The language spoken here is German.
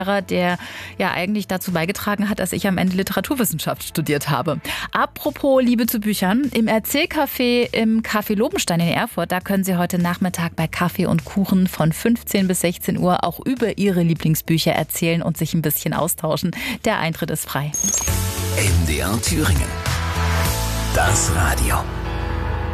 der ja eigentlich dazu beigetragen hat, dass ich am Ende Literaturwissenschaft studiert habe. Apropos Liebe zu Büchern, im Erzählcafé im Café Lobenstein in Erfurt, da können Sie heute Nachmittag bei Kaffee und Kuchen von 15 bis 16 Uhr auch über Ihre Lieblingsbücher erzählen und sich ein bisschen austauschen. Der Eintritt ist frei. MDR Thüringen. Das Radio.